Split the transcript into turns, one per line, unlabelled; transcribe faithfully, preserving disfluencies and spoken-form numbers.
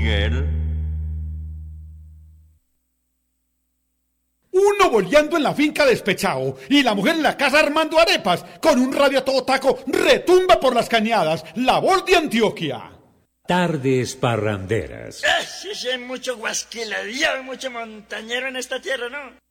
Miguel.
Uno boleando en la finca despechado y la mujer en la casa armando arepas con un radio a todo taco retumba por las cañadas. La voz de Antioquia.
Tardes parranderas.
Ah, sí, sí, hay mucho guasquiladillo, mucho montañero en esta tierra, ¿no?